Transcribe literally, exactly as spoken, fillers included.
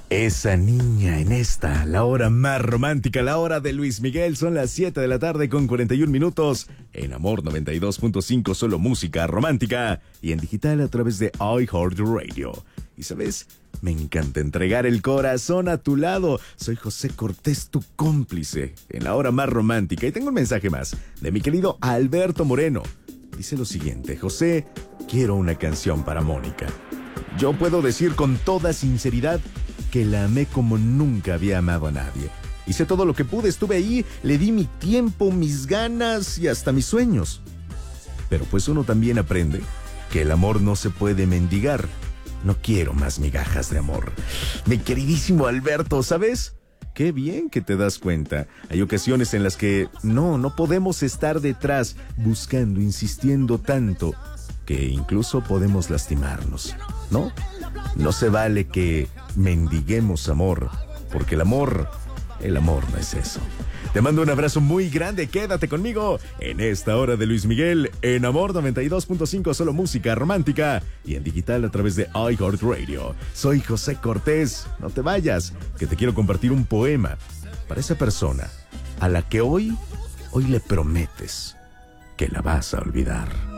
Esa niña en esta, la hora más romántica, la hora de Luis Miguel, son las siete de la tarde con cuarenta y un minutos. En Amor noventa y dos punto cinco, solo música romántica. Y en digital a través de iHeartRadio. Y sabes, me encanta entregar el corazón a tu lado. Soy José Cortés, tu cómplice en la hora más romántica. Y tengo un mensaje más de mi querido Alberto Moreno. Dice lo siguiente: José, quiero una canción para Mónica. Yo puedo decir con toda sinceridad que la amé como nunca había amado a nadie. Hice todo lo que pude, estuve ahí, le di mi tiempo, mis ganas y hasta mis sueños. Pero pues uno también aprende que el amor no se puede mendigar. No quiero más migajas de amor. Mi queridísimo Alberto, ¿sabes? Qué bien que te das cuenta. Hay ocasiones en las que no, no podemos estar detrás, buscando, insistiendo tanto, que incluso podemos lastimarnos, ¿no? No se vale que mendiguemos amor, porque el amor, el amor no es eso. Te mando un abrazo muy grande, quédate conmigo en esta hora de Luis Miguel, en Amor noventa y dos punto cinco, solo música romántica, y en digital a través de iHeartRadio. Soy José Cortés, no te vayas, que te quiero compartir un poema para esa persona a la que hoy, hoy le prometes que la vas a olvidar.